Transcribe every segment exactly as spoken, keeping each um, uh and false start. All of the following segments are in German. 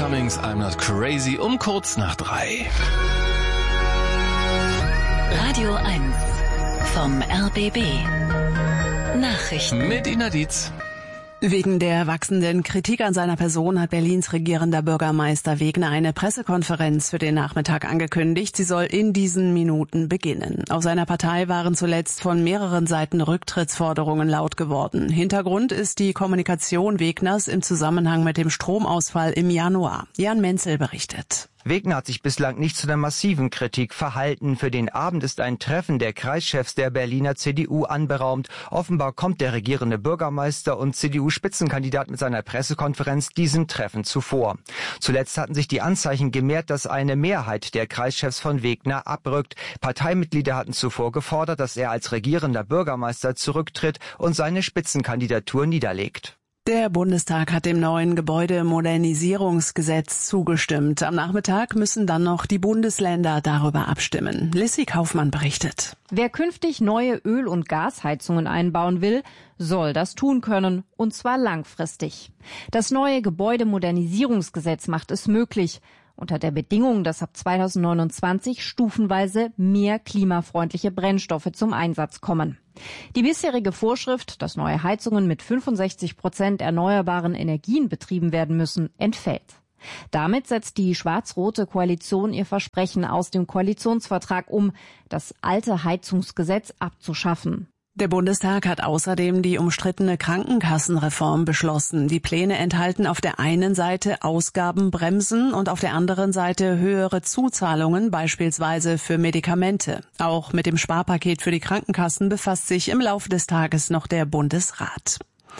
Cummings, I'm Not Crazy, um kurz nach drei. Radio eins vom R B B. Nachrichten mit Ina Dietz. Wegen der wachsenden Kritik an seiner Person hat Berlins regierender Bürgermeister Wegner eine Pressekonferenz für den Nachmittag angekündigt. Sie soll in diesen Minuten beginnen. Aus seiner Partei waren zuletzt von mehreren Seiten Rücktrittsforderungen laut geworden. Hintergrund ist die Kommunikation Wegners im Zusammenhang mit dem Stromausfall im Januar. Jan Menzel berichtet. Wegner hat sich bislang nicht zu einer massiven Kritik verhalten. Für den Abend ist ein Treffen der Kreischefs der Berliner C D U anberaumt. Offenbar kommt der regierende Bürgermeister und C D U-Spitzenkandidat mit seiner Pressekonferenz diesem Treffen zuvor. Zuletzt hatten sich die Anzeichen gemehrt, dass eine Mehrheit der Kreischefs von Wegner abrückt. Parteimitglieder hatten zuvor gefordert, dass er als regierender Bürgermeister zurücktritt und seine Spitzenkandidatur niederlegt. Der Bundestag hat dem neuen Gebäudemodernisierungsgesetz zugestimmt. Am Nachmittag müssen dann noch die Bundesländer darüber abstimmen. Lissy Kaufmann berichtet. Wer künftig neue Öl- und Gasheizungen einbauen will, soll das tun können, und zwar langfristig. Das neue Gebäudemodernisierungsgesetz macht es möglich, unter der Bedingung, dass ab zweitausendneunundzwanzig stufenweise mehr klimafreundliche Brennstoffe zum Einsatz kommen. Die bisherige Vorschrift, dass neue Heizungen mit fünfundsechzig Prozent erneuerbaren Energien betrieben werden müssen, entfällt. Damit setzt die schwarz-rote Koalition ihr Versprechen aus dem Koalitionsvertrag um, das alte Heizungsgesetz abzuschaffen. Der Bundestag hat außerdem die umstrittene Krankenkassenreform beschlossen. Die Pläne enthalten auf der einen Seite Ausgabenbremsen und auf der anderen Seite höhere Zuzahlungen, beispielsweise für Medikamente. Auch mit dem Sparpaket für die Krankenkassen befasst sich im Laufe des Tages noch der Bundesrat.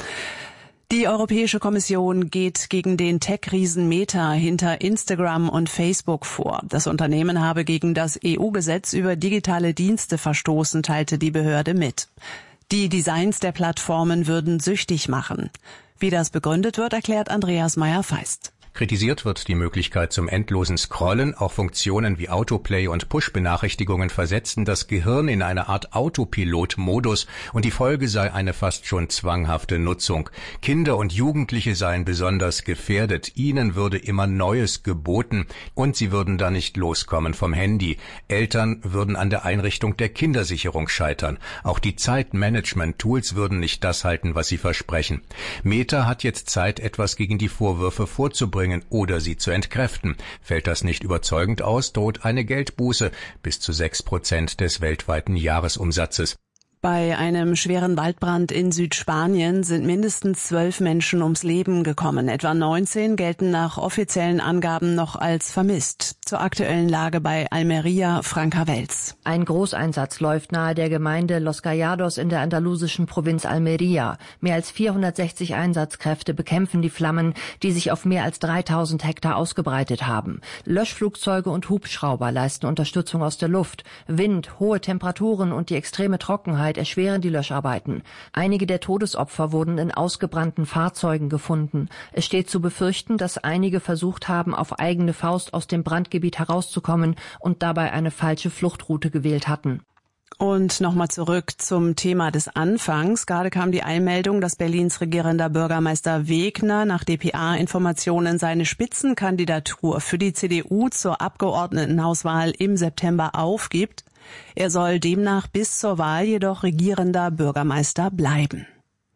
Die Europäische Kommission geht gegen den Tech-Riesen Meta hinter Instagram und Facebook vor. Das Unternehmen habe gegen das E U-Gesetz über digitale Dienste verstoßen, teilte die Behörde mit. Die Designs der Plattformen würden süchtig machen. Wie das begründet wird, erklärt Andreas Meyer-Feist. Kritisiert wird die Möglichkeit zum endlosen Scrollen. Auch Funktionen wie Autoplay und Push-Benachrichtigungen versetzen das Gehirn in eine Art Autopilot-Modus und die Folge sei eine fast schon zwanghafte Nutzung. Kinder und Jugendliche seien besonders gefährdet. Ihnen würde immer Neues geboten und sie würden da nicht loskommen vom Handy. Eltern würden an der Einrichtung der Kindersicherung scheitern. Auch die Zeitmanagement-Tools würden nicht das halten, was sie versprechen. Meta hat jetzt Zeit, etwas gegen die Vorwürfe vorzubringen oder sie zu entkräften. Fällt das nicht überzeugend aus, droht eine Geldbuße bis zu sechs Prozent des weltweiten Jahresumsatzes. Bei einem schweren Waldbrand in Südspanien sind mindestens zwölf Menschen ums Leben gekommen. Etwa neunzehn gelten nach offiziellen Angaben noch als vermisst. Zur aktuellen Lage bei Almería, Franka Welz. Ein Großeinsatz läuft nahe der Gemeinde Los Gallados in der andalusischen Provinz Almería. Mehr als vierhundertsechzig Einsatzkräfte bekämpfen die Flammen, die sich auf mehr als dreitausend Hektar ausgebreitet haben. Löschflugzeuge und Hubschrauber leisten Unterstützung aus der Luft. Wind, hohe Temperaturen und die extreme Trockenheit erschweren die Löscharbeiten. Einige der Todesopfer wurden in ausgebrannten Fahrzeugen gefunden. Es steht zu befürchten, dass einige versucht haben, auf eigene Faust aus dem Brandgebiet herauszukommen und dabei eine falsche Fluchtroute gewählt hatten. Und nochmal zurück zum Thema des Anfangs. Gerade kam die Einmeldung, dass Berlins regierender Bürgermeister Wegner nach D P A-Informationen seine Spitzenkandidatur für die C D U zur Abgeordnetenhauswahl im September aufgibt. Er soll demnach bis zur Wahl jedoch regierender Bürgermeister bleiben.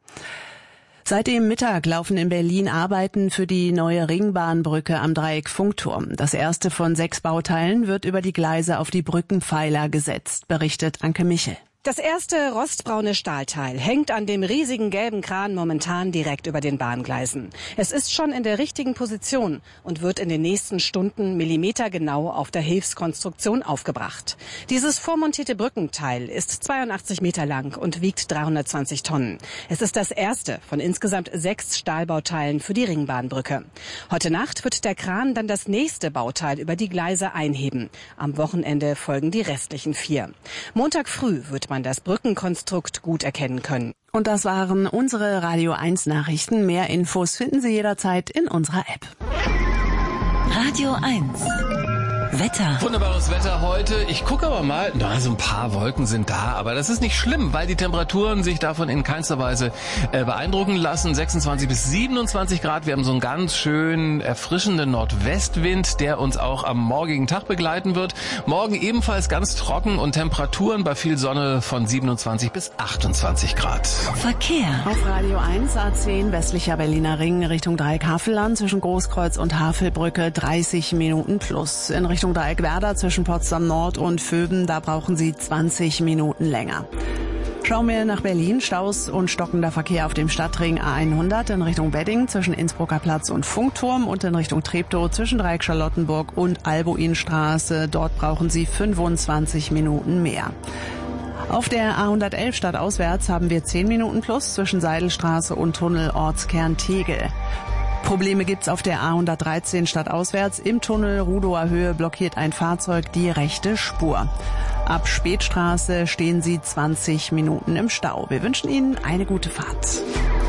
Seit dem Mittag laufen in Berlin Arbeiten für die neue Ringbahnbrücke am Dreieck Funkturm. Das erste von sechs Bauteilen wird über die Gleise auf die Brückenpfeiler gesetzt, berichtet Anke Michel. Das erste rostbraune Stahlteil hängt an dem riesigen gelben Kran momentan direkt über den Bahngleisen. Es ist schon in der richtigen Position und wird in den nächsten Stunden millimetergenau auf der Hilfskonstruktion aufgebracht. Dieses vormontierte Brückenteil ist zweiundachtzig Meter lang und wiegt dreihundertzwanzig Tonnen. Es ist das erste von insgesamt sechs Stahlbauteilen für die Ringbahnbrücke. Heute Nacht wird der Kran dann das nächste Bauteil über die Gleise einheben. Am Wochenende folgen die restlichen vier. Montag früh wird man das Brückenkonstrukt gut erkennen können. Und das waren unsere Radio eins Nachrichten. Mehr Infos finden Sie jederzeit in unserer App. Radio eins. Wetter. Wunderbares Wetter heute. Ich gucke aber mal, na, so ein paar Wolken sind da, aber das ist nicht schlimm, weil die Temperaturen sich davon in keinster Weise äh, beeindrucken lassen. sechsundzwanzig bis siebenundzwanzig Grad. Wir haben so einen ganz schön erfrischenden Nordwestwind, der uns auch am morgigen Tag begleiten wird. Morgen ebenfalls ganz trocken und Temperaturen bei viel Sonne von siebenundzwanzig bis achtundzwanzig Grad. Verkehr. Auf Radio eins A zehn westlicher Berliner Ring Richtung Dreieck Havelland zwischen Großkreuz und Havelbrücke dreißig Minuten plus. In Richtung Dreieck Werder zwischen Potsdam Nord und Vöben, da brauchen Sie zwanzig Minuten länger. Schauen wir nach Berlin. Staus und stockender Verkehr auf dem Stadtring A hundert in Richtung Wedding zwischen Innsbrucker Platz und Funkturm und in Richtung Treptow zwischen Dreieck Charlottenburg und Albuinstraße. Dort brauchen Sie fünfundzwanzig Minuten mehr. Auf der A hundertelf stadtauswärts haben wir zehn Minuten plus zwischen Seidelstraße und Tunnel Ortskern Tegel. Probleme gibt's auf der A hundertdreizehn stadtauswärts. Im Tunnel Rudower Höhe blockiert ein Fahrzeug die rechte Spur. Ab Spätstraße stehen Sie zwanzig Minuten im Stau. Wir wünschen Ihnen eine gute Fahrt.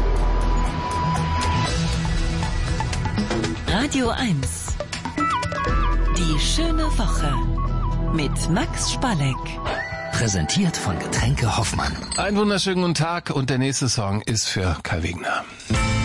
Radio eins. Die schöne Woche mit Max Spalleck. Präsentiert von Getränke Hoffmann. Einen wunderschönen guten Tag und der nächste Song ist für Kai Wegner.